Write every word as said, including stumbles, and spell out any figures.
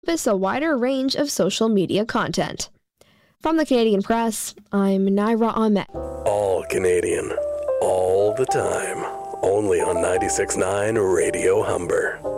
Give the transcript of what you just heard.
encompass a wider range of social media content. From the Canadian Press, I'm Naira Ahmed. All Canadian, all the time. Only on ninety-six point nine Radio Humber.